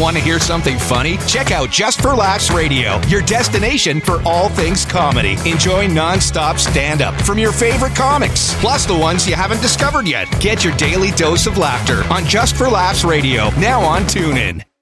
Want to hear something funny? Check out Just for Laughs Radio, your destination for all things comedy. Enjoy non-stop stand-up from your favorite comics, plus the ones you haven't discovered yet. Get your daily dose of laughter on Just for Laughs Radio, now on TuneIn.